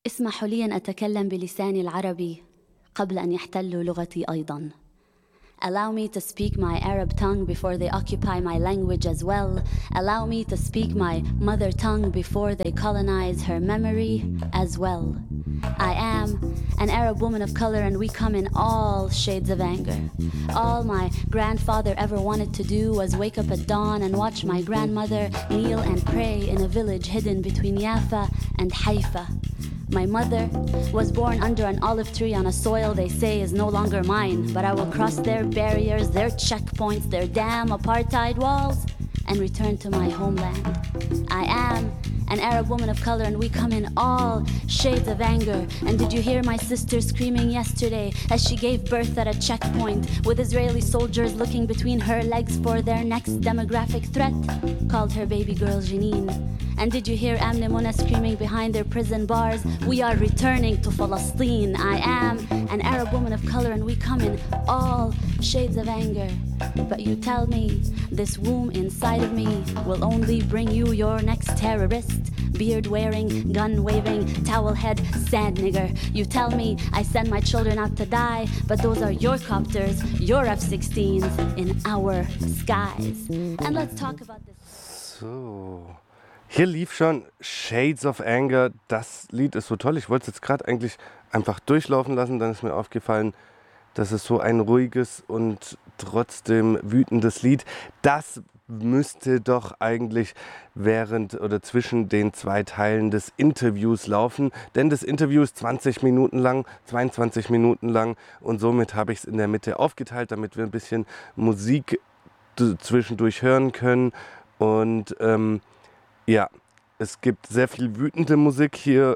اسمحوا لي أن أتكلم بلساني العربي قبل أن يحتلوا لغتي أيضاً. Allow me to speak my Arab tongue before they occupy my language as well. Allow me to speak my mother tongue before they colonize her memory as well. I am an Arab woman of color and we come in all shades of anger. All my grandfather ever wanted to do was wake up at dawn and watch my grandmother kneel and pray in a village hidden between Jaffa and Haifa. My mother was born under an olive tree on a soil they say is no longer mine, but I will cross their barriers, their checkpoints, their damn apartheid walls, and return to my homeland. I am an Arab woman of color and we come in all shades of anger. And did you hear my sister screaming yesterday as she gave birth at a checkpoint with Israeli soldiers looking between her legs for their next demographic threat? Called her baby girl Janine. And did you hear Amne Mona screaming behind their prison bars? We are returning to Palestine. I am an Arab woman of color and we come in all shades of anger. But you tell me this womb inside of me will only bring you your next terrorist. Beard wearing, gun waving, towel head, sand nigger. You tell me I send my children out to die, but those are your copters, your F-16s in our skies. And let's talk about this. So. Hier lief schon Shades of Anger. Das Lied ist so toll. Ich wollte es jetzt gerade eigentlich einfach durchlaufen lassen. Dann ist mir aufgefallen, dass es so ein ruhiges und trotzdem wütendes Lied. Das müsste doch eigentlich während oder zwischen den zwei Teilen des Interviews laufen. Denn das Interview ist 20 Minuten lang, 22 Minuten lang. Und somit habe ich es in der Mitte aufgeteilt, damit wir ein bisschen Musik zwischendurch hören können. Und ja, es gibt sehr viel wütende Musik hier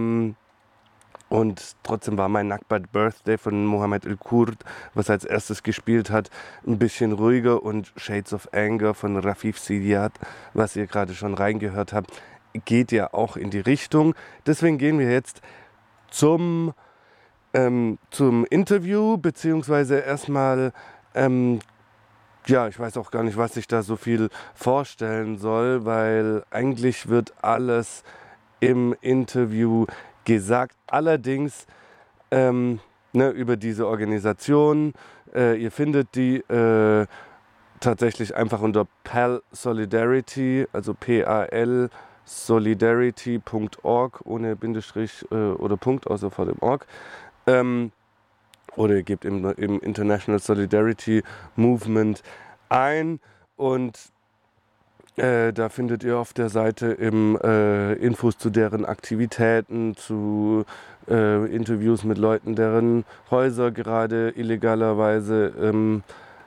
und trotzdem war mein Nakbat Birthday von Mohammed El-Kurd, was als erstes gespielt hat, ein bisschen ruhiger und Shades of Anger von Rafif Sidiat, was ihr gerade schon reingehört habt, geht ja auch in die Richtung. Deswegen gehen wir jetzt zum Interview, beziehungsweise erstmal ja, ich weiß auch gar nicht, was ich da so viel vorstellen soll, weil eigentlich wird alles im Interview gesagt. Allerdings über diese Organisation. Ihr findet die tatsächlich einfach unter PAL Solidarity, also PAL solidarity.org, ohne Bindestrich oder Punkt, außer vor dem Org. Oder ihr gebt im International Solidarity Movement ein und da findet ihr auf der Seite Infos zu deren Aktivitäten, zu Interviews mit Leuten, deren Häuser gerade illegalerweise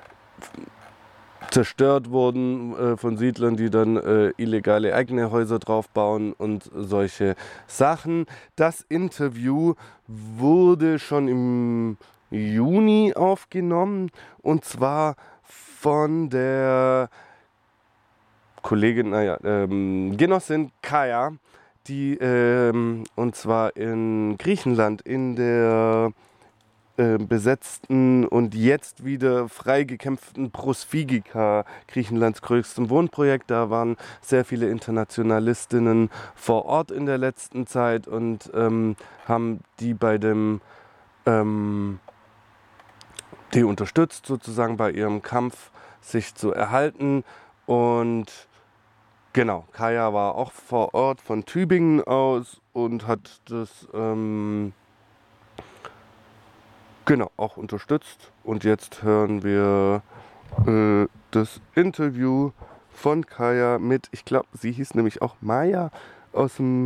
zerstört wurden von Siedlern, die dann illegale eigene Häuser draufbauen und solche Sachen. Das Interview wurde schon im Juni aufgenommen und zwar von der Kollegin, Genossin Kaya, die und zwar in Griechenland in der besetzten und jetzt wieder freigekämpften Prosfigika, Griechenlands größtem Wohnprojekt. Da waren sehr viele Internationalistinnen vor Ort in der letzten Zeit und haben die bei dem die unterstützt sozusagen bei ihrem Kampf, sich zu erhalten. Und genau, Kaya war auch vor Ort von Tübingen aus und hat das auch unterstützt. Und jetzt hören wir das Interview von Kaya mit, ich glaube, sie hieß nämlich auch Maya aus dem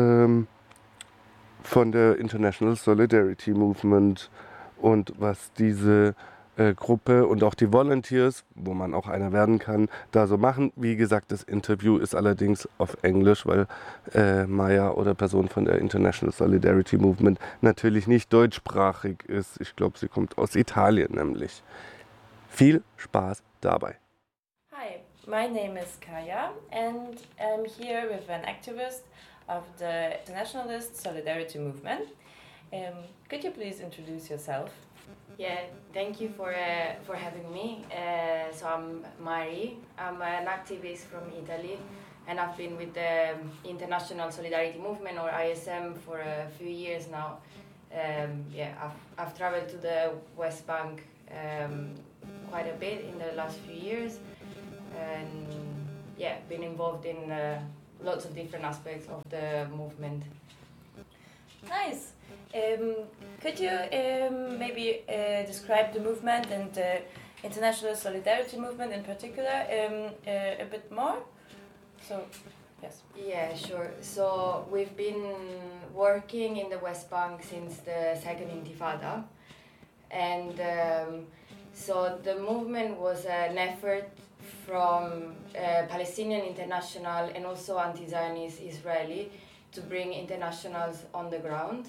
von der International Solidarity Movement und was diese Gruppe und auch die Volunteers, wo man auch einer werden kann, da so machen. Wie gesagt, das Interview ist allerdings auf Englisch, weil Maya oder Person von der International Solidarity Movement natürlich nicht deutschsprachig ist. Ich glaube, sie kommt aus Italien nämlich. Viel Spaß dabei. Hi, my name is Kaya and I'm here with an activist of the Internationalist Solidarity Movement. Could you please introduce yourself? Yeah, thank you for having me. So I'm Mari. I'm an activist from Italy, and I've been with the International Solidarity Movement, or ISM, for a few years now. I've traveled to the West Bank quite a bit in the last few years, and been involved in lots of different aspects of the movement. Nice. Could you maybe describe the movement and the International Solidarity Movement in particular a bit more? So, yes. Yeah, sure. So we've been working in the West Bank since the Second Intifada, and so the movement was an effort from Palestinian International and also anti-Zionist Israeli to bring internationals on the ground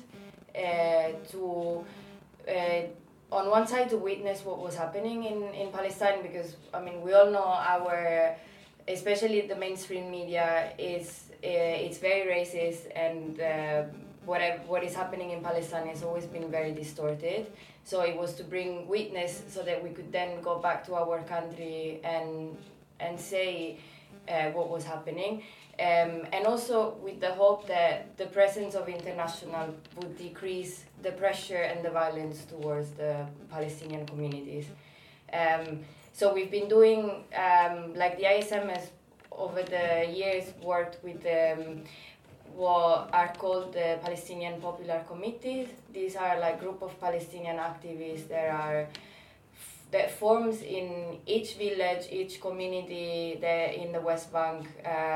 on one side to witness what was happening in Palestine, because I mean we all know especially the mainstream media it's very racist, and what is happening in Palestine has always been very distorted. So it was to bring witness so that we could then go back to our country and say what was happening. And also with the hope that the presence of international would decrease the pressure and the violence towards the Palestinian communities. So we've been doing, like the ISM has over the years worked with what are called the Palestinian Popular Committees. These are like group of Palestinian activists that forms in each village, each community there in the West Bank.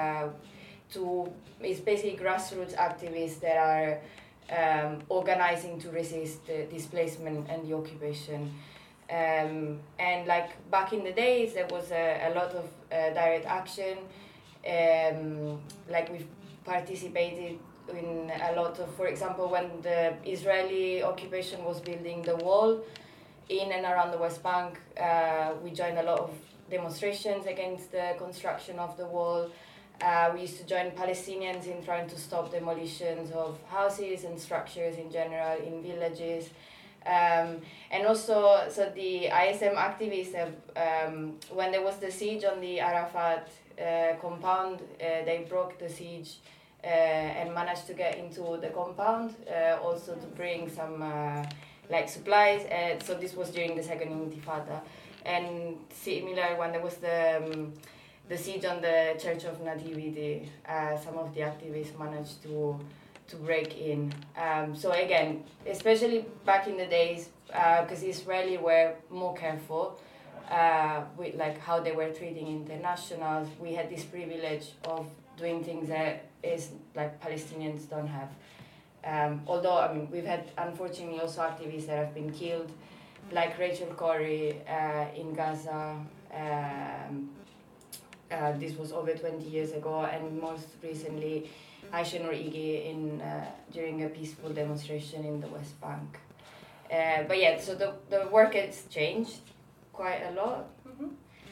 It's basically grassroots activists that are organizing to resist the displacement and the occupation. And like back in the days, there was a lot of direct action. Like we've participated in a lot of, for example, when the Israeli occupation was building the wall in and around the West Bank, we joined a lot of demonstrations against the construction of the wall. We used to join Palestinians in trying to stop demolitions of houses and structures in general in villages. And also, so the ISM activists have, when there was the siege on the Arafat compound, they broke the siege and managed to get into the compound, also to bring some like supplies. So this was during the Second Intifada. And similar, when there was the siege on the Church of Nativity, some of the activists managed to break in. So again, especially back in the days, because Israeli were more careful with like how they were treating internationals, we had this privilege of doing things that is like Palestinians don't have. Although I mean we've had unfortunately also activists that have been killed, like Rachel Corrie in Gaza. This was over 20 years ago, and most recently Aisha Noor Igi during a peaceful demonstration in the West Bank. But yeah, so the work has changed quite a lot. Mm-hmm.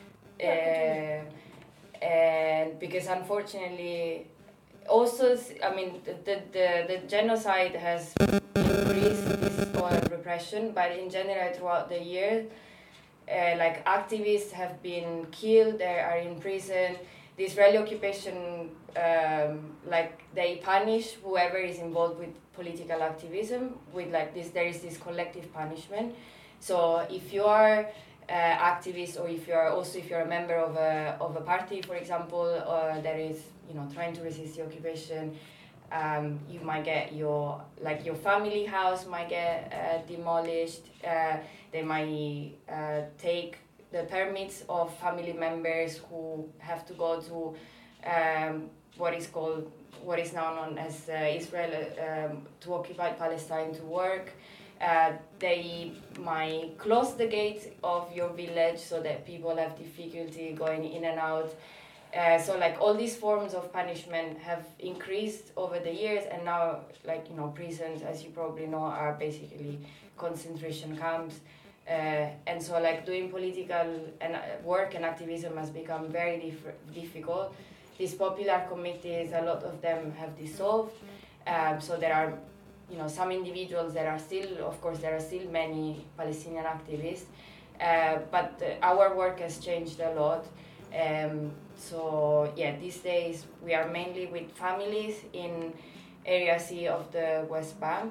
And because unfortunately, also, I mean, the genocide has increased this repression, but in general throughout the year, like activists have been killed, they are in prison. The Israeli occupation, like they punish whoever is involved with political activism with like this. There is this collective punishment. So if you are activist, or if you're a member of a party, for example, that is trying to resist the occupation, you might get your family house might get demolished. They might take the permits of family members who have to go to what is now known as Israel to occupy Palestine to work. They might close the gates of your village so that people have difficulty going in and out. So like all these forms of punishment have increased over the years, and now prisons, as you probably know, are basically concentration camps. And so like doing political and work and activism has become very difficult. These popular committees, a lot of them have dissolved. So there are some individuals that are still, of course, there are still many Palestinian activists, but our work has changed a lot. So yeah, these days we are mainly with families in Area C of the West Bank.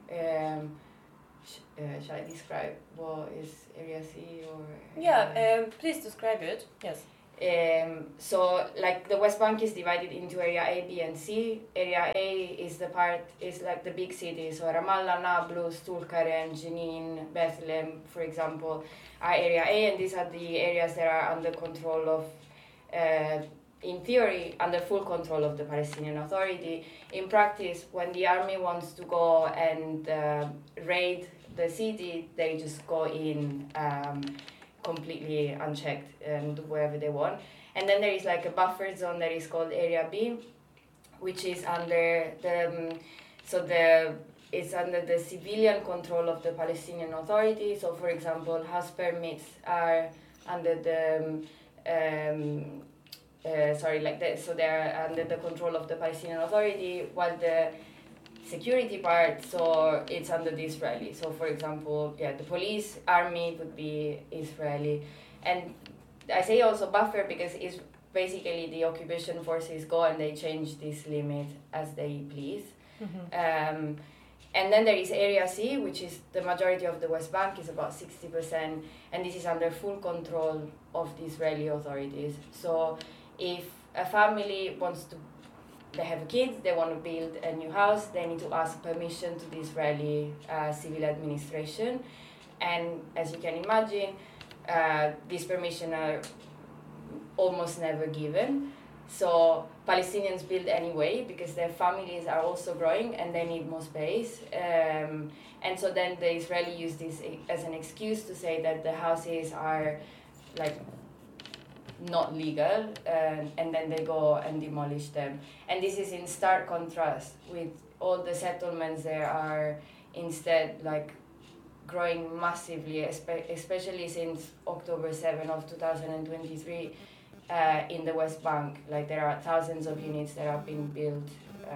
Shall I describe what is Area C or? Yeah, please describe it. Yes. So like the West Bank is divided into Area A, B, and C. Area A is like the big cities, so Ramallah, Nablus, Tulkarem, Jenin, Bethlehem, for example, are Area A, and these are the areas that are under control of, in theory, under full control of the Palestinian Authority. In practice, when the army wants to go and raid the city, they just go in completely unchecked and do whatever they want. And then there is like a buffer zone that is called Area B, which is under it's under the civilian control of the Palestinian Authority. So for example, house permits are under the so they're under the control of the Palestinian Authority, while the security part, so it's under the Israeli. So for example, the police, army would be Israeli. And I say also buffer because it's basically the occupation forces go and they change this limit as they please. Mm-hmm. And then there is Area C, which is the majority of the West Bank, is about 60%, and this is under full control of the Israeli authorities. So if a family wants to, they have kids, they want to build a new house, they need to ask permission to the Israeli civil administration. And as you can imagine, these permissions are almost never given. So Palestinians build anyway because their families are also growing and they need more space. And so then the Israeli use this as an excuse to say that the houses are like not legal, and then they go and demolish them. And this is in stark contrast with all the settlements that are instead like growing massively, especially since October 7 of 2023 in the West Bank. Like there are thousands of units that are being built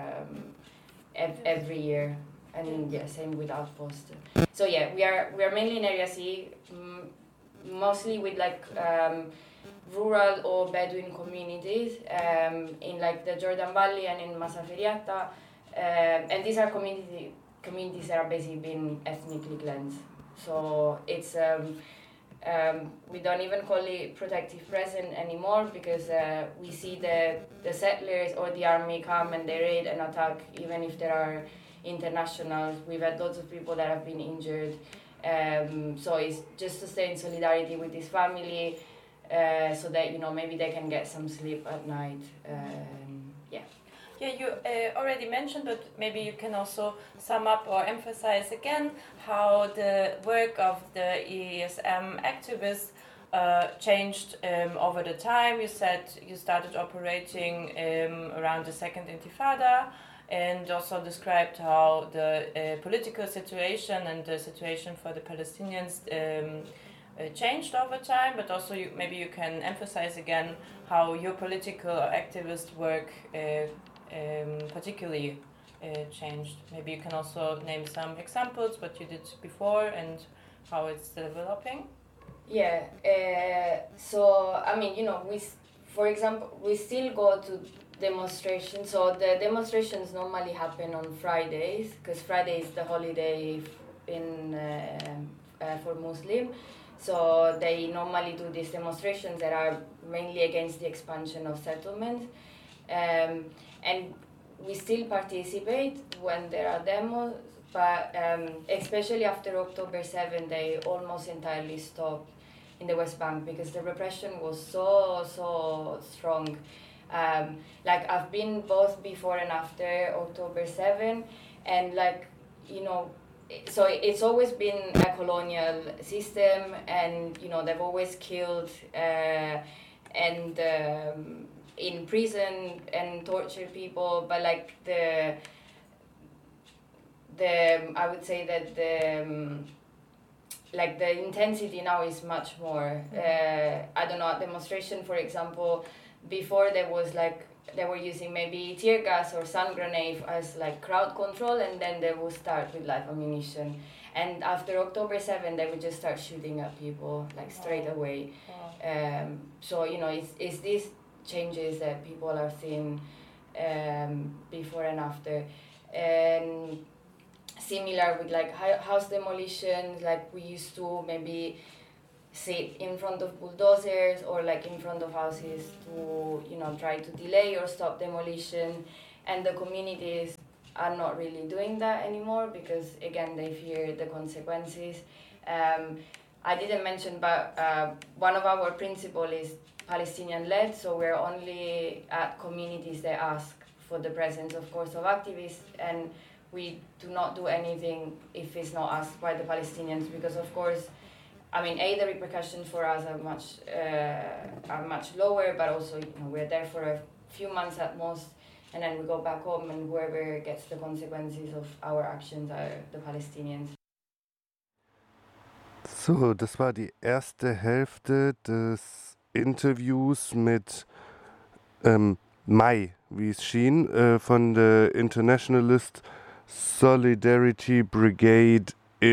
every year, and same with outposts. So we are mainly in Area C, mostly with like rural or Bedouin communities in like the Jordan Valley and in Masaferiata, and these are communities that are basically being ethnically cleansed. So it's we don't even call it protective presence anymore because we see the settlers or the army come and they raid and attack even if there are internationals. We've had lots of people that have been injured. So it's just to stay in solidarity with this family. So that maybe they can get some sleep at night. Yeah, you already mentioned, but maybe you can also sum up or emphasize again how the work of the ESM activists changed over the time. You said you started operating around the Second Intifada, and also described how the political situation and the situation for the Palestinians changed over time, but also maybe you can emphasize again how your political or activist work particularly changed. Maybe you can also name some examples, what you did before and how it's developing. So I mean, for example, we still go to demonstrations. So the demonstrations normally happen on Fridays because Friday is the holiday for Muslim. So they normally do these demonstrations that are mainly against the expansion of settlements. And we still participate when there are demos, but especially after October 7, they almost entirely stopped in the West Bank because the repression was so strong. Like I've been both before and after October 7, and so it's always been a colonial system, and they've always killed and in prison and tortured people, but like the I would say that the intensity now is much more. I don't know, at demonstration, for example, before there was like they were using maybe tear gas or sun grenade as like crowd control, and then they would start with live ammunition. And after October 7, they would just start shooting at people like straight away. So it's these changes that people are seeing before and after. And similar with like house demolitions, like we used to maybe sit in front of bulldozers or like in front of houses to try to delay or stop demolition, and the communities are not really doing that anymore because again they fear the consequences. I didn't mention, but one of our principles is Palestinian led, so we're only at communities that ask for the presence, of course, of activists, and we do not do anything if it's not asked by the Palestinians, because of course, I mean, the repercussions for us are much lower, but also we're there for a few months at most, and then we go back home, and whoever gets the consequences of our actions are the Palestinians. So, das war die erste Hälfte des Interviews mit Mai, wie es schien, von der Internationalist Solidarity Brigade,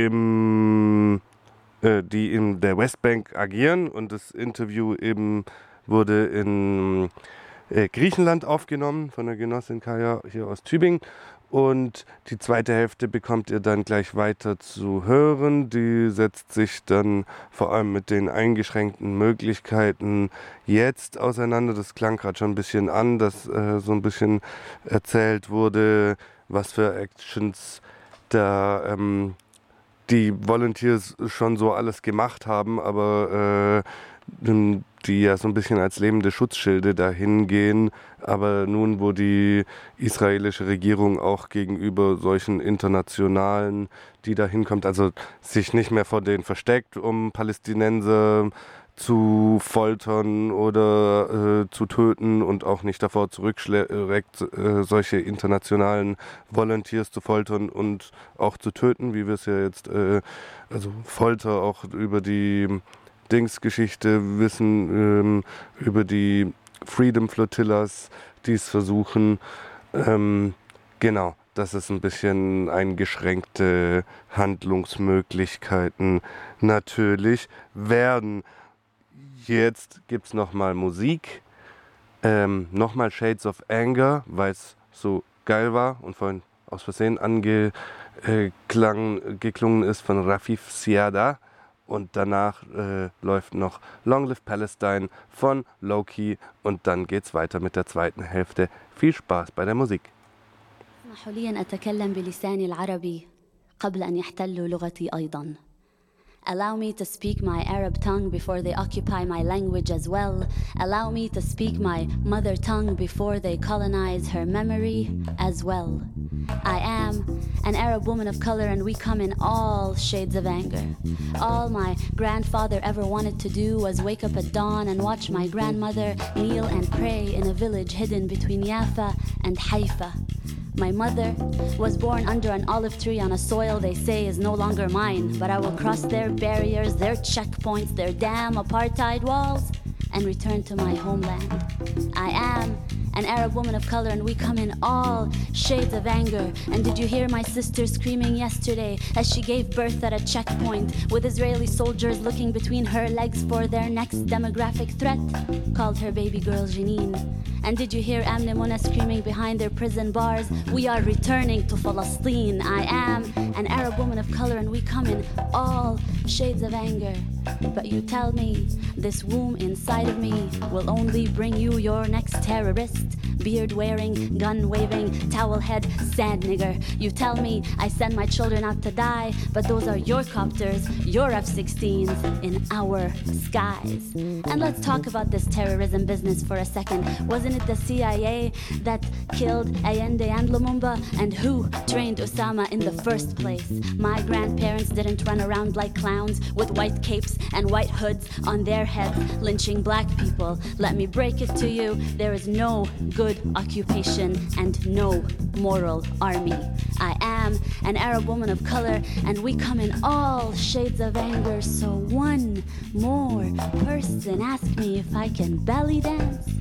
die in der Westbank agieren, und das Interview eben wurde in Griechenland aufgenommen von der Genossin Kaya hier aus Tübingen, und die zweite Hälfte bekommt ihr dann gleich weiter zu hören. Die setzt sich dann vor allem mit den eingeschränkten Möglichkeiten jetzt auseinander. Das klang gerade schon ein bisschen an, dass so ein bisschen erzählt wurde, was für Actions da die Volunteers schon so alles gemacht haben, aber die ja so ein bisschen als lebende Schutzschilde dahin gehen. Aber nun, wo die israelische Regierung auch gegenüber solchen Internationalen, die da hinkommt, also sich nicht mehr vor denen versteckt, um Palästinenser zu foltern oder zu töten, und auch nicht davor zurückschreckt, solche internationalen Volunteers zu foltern und auch zu töten, wie wir es ja jetzt, also Folter auch über die Geschichte wissen, über die Freedom Flotillas, die es versuchen. Genau, dass es ein bisschen eingeschränkte Handlungsmöglichkeiten natürlich werden. Jetzt gibt es nochmal Musik, nochmal Shades of Anger, weil es so geil war und vorhin aus Versehen geklungen ist, von Rafif Siada. Und danach läuft noch Long Live Palestine von Loki, und dann geht's weiter mit der zweiten Hälfte. Viel Spaß bei der Musik. اسمحوا لي أن أتكلم بلساني العربي قبل أن يحتلوا لغتي أيضاً. Allow me to speak my Arab tongue before they occupy my language as well. Allow me to speak my mother tongue before they colonize her memory as well. I am an Arab woman of color, and we come in all shades of anger. All my grandfather ever wanted to do was wake up at dawn and watch my grandmother kneel and pray in a village hidden between Yafa and Haifa. My mother was born under an olive tree on a soil they say is no longer mine, but I will cross their barriers, their checkpoints, their damn apartheid walls, and return to my homeland. I am an Arab woman of color, and we come in all shades of anger. And did you hear my sister screaming yesterday as she gave birth at a checkpoint, with Israeli soldiers looking between her legs for their next demographic threat? Called her baby girl Janine. And did you hear Amne Mona screaming behind their prison bars, we are returning to Palestine? I am an Arab woman of color, and we come in all shades of anger. But you tell me this womb inside of me will only bring you your next terrorist, beard-wearing, gun-waving, towel-head sand nigger. You tell me I send my children out to die, but those are your copters, your F-16s in our skies. And let's talk about this terrorism business for a second. Wasn't it the CIA that killed Allende and Lumumba? And who trained Osama in the first place? My grandparents didn't run around like clowns with white capes and white hoods on their heads, lynching black people. Let me break it to you, there is no good occupation and no moral army. I am an Arab woman of color, and we come in all shades of anger. So one more person ask me if I can belly dance.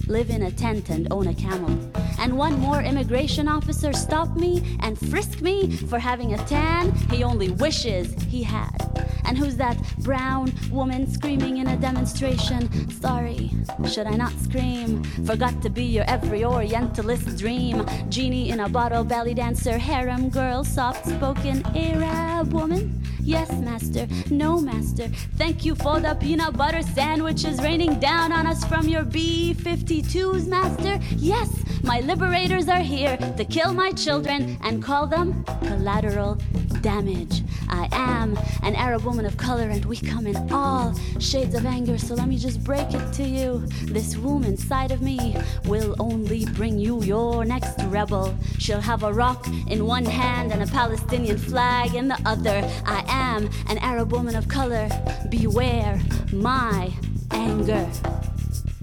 live in a tent and own a camel. And one more immigration officer stopped me and frisked me for having a tan he only wishes he had. And who's that brown woman screaming in a demonstration? Sorry, should I not scream? Forgot to be your every Orientalist dream. Genie in a bottle, belly dancer, harem girl, soft-spoken Arab woman. Yes, master, no, master. Thank you for the peanut butter sandwiches raining down on us from your B-52s, master. Yes, my liberators are here to kill my children and call them collateral damage. I am an Arab woman of color and we come in all shades of anger, so let me just break it to you. This womb inside of me will only bring you your next rebel. She'll have a rock in one hand and a Palestinian flag in the other. I am an Arab woman of color. Beware my anger.